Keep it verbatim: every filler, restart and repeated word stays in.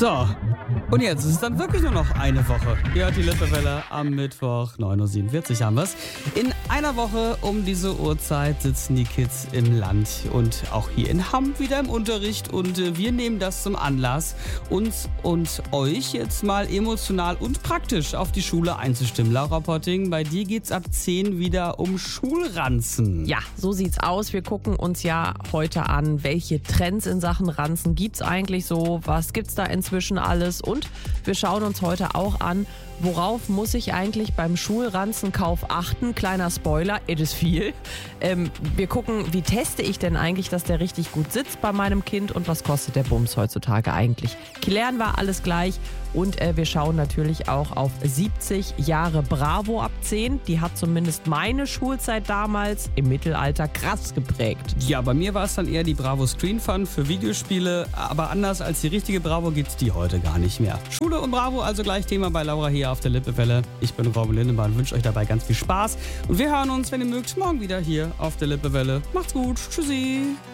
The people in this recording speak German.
So, und jetzt ist es dann wirklich nur noch eine Woche. Ihr hört die Lippewelle am Mittwoch, neun Uhr siebenundvierzig haben wir's. In einer Woche um diese Uhrzeit sitzen die Kids im Land und auch hier in Hamm wieder im Unterricht. Und äh, wir nehmen das zum Anlass, uns und euch jetzt mal emotional und praktisch auf die Schule einzustimmen. Laura Potting, bei dir geht's ab zehn wieder um Schulranzen. Ja, so sieht's aus. Wir gucken uns ja heute an, welche Trends in Sachen Ranzen gibt's eigentlich so, was gibt's da inzwischen alles, und wir schauen uns heute auch an, worauf muss ich eigentlich beim Schulranzenkauf achten? Kleiner Spoiler, it is viel. Ähm, wir gucken, wie teste ich denn eigentlich, dass der richtig gut sitzt bei meinem Kind, und was kostet der Bums heutzutage eigentlich? Klären wir alles gleich, und äh, wir schauen natürlich auch auf siebzig Jahre Bravo ab zehn. Die hat zumindest meine Schulzeit damals im Mittelalter krass geprägt. Ja, bei mir war es dann eher die Bravo Screen Fun für Videospiele, aber anders als die richtige Bravo gibt's die heute gar nicht mehr. Schule und Bravo also gleich Thema bei Laura hier auf der Lippewelle. Ich bin Robin Lindemann, wünsche euch dabei ganz viel Spaß, und wir hören uns, wenn ihr mögt, morgen wieder hier auf der Lippewelle. Macht's gut, tschüssi!